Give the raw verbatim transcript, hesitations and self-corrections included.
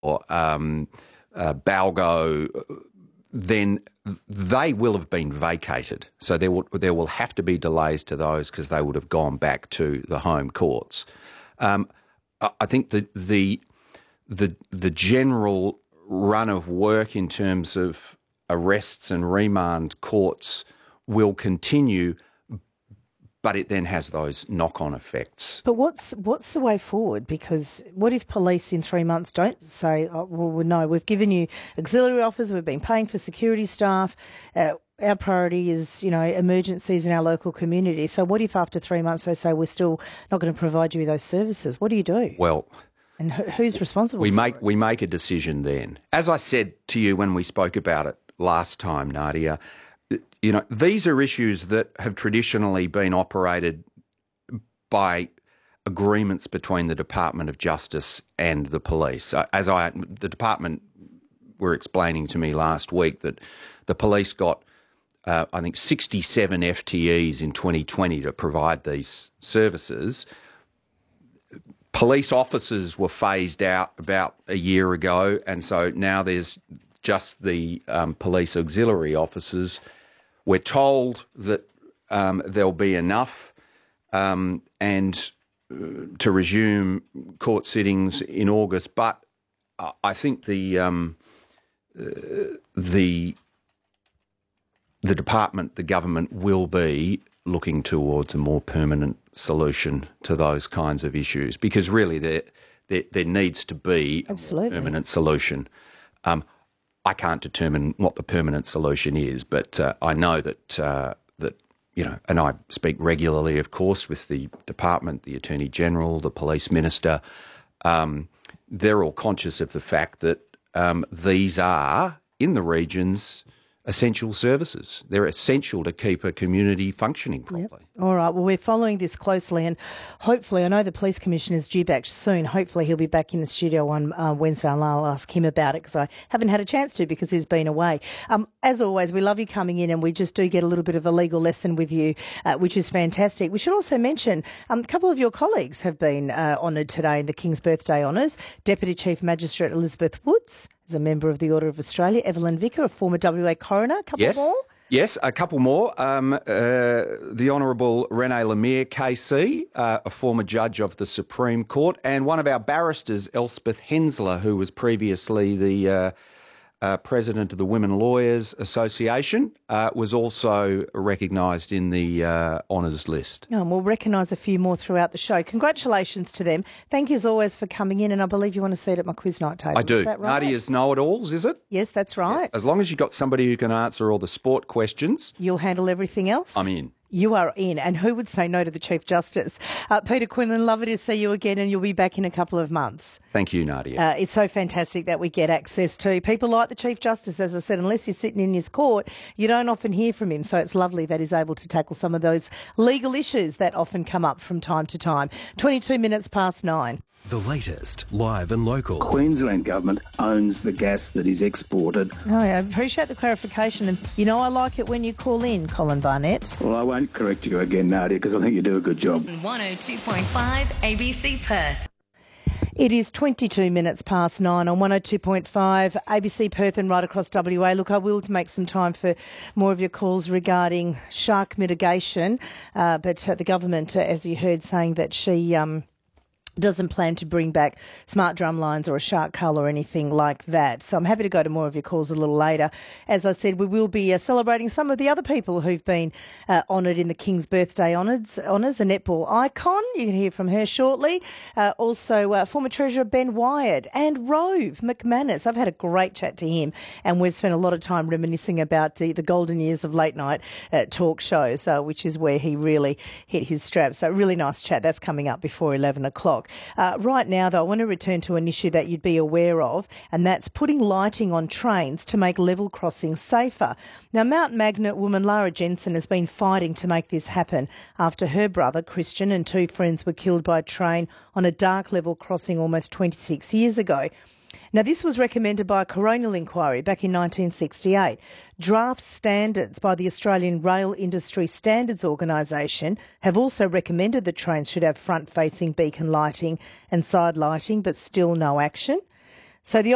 or um, uh, Balgo, then they will have been vacated. So there will, there will have to be delays to those because they would have gone back to the home courts. Um, I think the the the the general run of work in terms of arrests and remand courts will continue, but it then has those knock-on effects. But what's what's the way forward? Because what if police in three months don't say, oh, well, no, we've given you auxiliary officers, we've been paying for security staff, uh, our priority is, you know, emergencies in our local community. So what if after three months they say we're still not going to provide you with those services? What do you do? Well, and who's responsible? We for make it? we make a decision then. As I said to you when we spoke about it last time, Nadia, you know, these are issues that have traditionally been operated by agreements between the Department of Justice and the police. As I, the department were explaining to me last week that the police got, uh, I think, sixty-seven F T Es in twenty twenty to provide these services. Police officers were phased out about a year ago, and so now there's just the um, police auxiliary officers. We're told that um, there'll be enough um, and uh, to resume court sittings in August, but I think the um, uh, the the department, the government, will be looking towards a more permanent solution to those kinds of issues, because really there there, there needs to be Absolutely. a permanent solution. Um, I can't determine what the permanent solution is, but uh, I know that uh, that you know, and I speak regularly, of course, with the department, the Attorney General, the Police Minister. Um, they're all conscious of the fact that um, these are in the regions essential services. They're essential to keep a community functioning properly. Yep. All right. Well, we're following this closely, and hopefully, I know the Police Commissioner is due back soon. Hopefully he'll be back in the studio on uh, Wednesday, and I'll ask him about it because I haven't had a chance to because he's been away. Um, as always, we love you coming in, and we just do get a little bit of a legal lesson with you, uh, which is fantastic. We should also mention um, a couple of your colleagues have been uh, honoured today in the King's Birthday Honours. Deputy Chief Magistrate Elizabeth Woods is a member of the Order of Australia. Evelyn Vicker, a former W A coroner. A couple yes. more? Yes, a couple more. Um, uh, the Honourable Renee Lemire, K C, uh, a former judge of the Supreme Court, and one of our barristers, Elspeth Hensler, who was previously the uh, uh, president of the Women Lawyers Association, uh, was also recognised in the uh, honours list. Oh, and we'll recognise a few more throughout the show. Congratulations to them. Thank you as always for coming in, and I believe you want to see it at my quiz night table. I do. Is that right? Nadia's know-it-alls, is it? Yes, that's right. Yes. As long as you've got somebody who can answer all the sport questions, You'll handle everything else? I'm in. You are in. And who would say no to the Chief Justice? Uh, Peter Quinlan, lovely to see you again, and you'll be back in a couple of months. Thank you, Nadia. Uh, it's so fantastic that we get access to people like the Chief Justice. As I said, unless you're sitting in his court, you don't often hear from him. So it's lovely that he's able to tackle some of those legal issues that often come up from time to time. twenty-two minutes past nine. The latest, live and local. Queensland government owns the gas that is exported. Oh, I appreciate the clarification. And, you know, I like it when you call in, Colin Barnett. Well, I won't correct you again, Nadia, because I think you do a good job. one oh two point five A B C Perth. It is twenty-two minutes past nine on one oh two point five A B C Perth and right across W A. Look, I will make some time for more of your calls regarding shark mitigation, uh, but uh, the government, uh, as you heard, saying that she... Um, doesn't plan to bring back smart drum lines or a shark cull or anything like that. So I'm happy to go to more of your calls a little later. As I said, we will be uh, celebrating some of the other people who've been uh, honoured in the King's Birthday honours. honours. A netball icon, you can hear from her shortly. Uh, also, uh, former Treasurer Ben Wyatt and Rove McManus. I've had a great chat to him, and we've spent a lot of time reminiscing about the, the golden years of late night uh, talk shows, uh, which is where he really hit his straps. So really nice chat. That's coming up before eleven o'clock. Uh, right now, though, I want to return to an issue that you'd be aware of, and that's putting lighting on trains to make level crossings safer. Now, Mount Magnet woman Lara Jensen has been fighting to make this happen after her brother, Christian, and two friends were killed by a train on a dark level crossing almost twenty-six years ago. Now, this was recommended by a coronial inquiry back in nineteen sixty-eight. Draft standards by the Australian Rail Industry Standards Organisation have also recommended that trains should have front-facing beacon lighting and side lighting, but still no action. So the